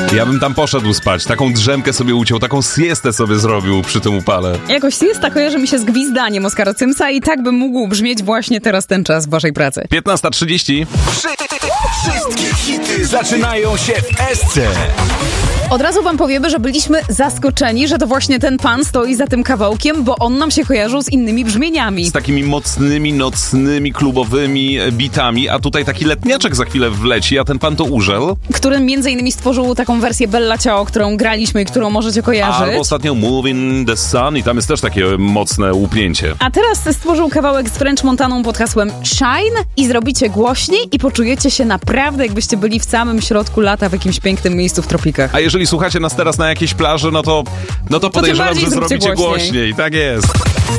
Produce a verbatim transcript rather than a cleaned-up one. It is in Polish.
Ja bym tam poszedł spać, taką drzemkę sobie uciął, taką siestę sobie zrobił przy tym upale. Jakoś siesta kojarzy mi się z gwizdaniem Oskara Cymsa i tak by mógł brzmieć właśnie teraz ten czas w waszej pracy. piętnasta trzydzieści. Wszystkie hity zaczynają się w Esce. Od razu wam powiemy, że byliśmy zaskoczeni, że to właśnie ten pan stoi za tym kawałkiem, bo on nam się kojarzył z innymi brzmieniami. Z takimi mocnymi, nocnymi, klubowymi bitami, a tutaj taki letniaczek za chwilę wleci, a ten pan to Urzel. Który między innymi stworzył taką wersję Bella Ciao, którą graliśmy i którą możecie kojarzyć. Albo ostatnio Move in the Sun i tam jest też takie mocne łupnięcie. A teraz stworzył kawałek z French Montaną pod hasłem Shine i zrobicie głośniej i poczujecie się naprawdę, jakbyście byli w samym środku lata w jakimś pięknym miejscu w tropikach. A jeżeli słuchacie nas teraz na jakiejś plaży, no to, no to podejrzewam, bardziej że zróbcie zrobicie głośniej. głośniej. Tak jest.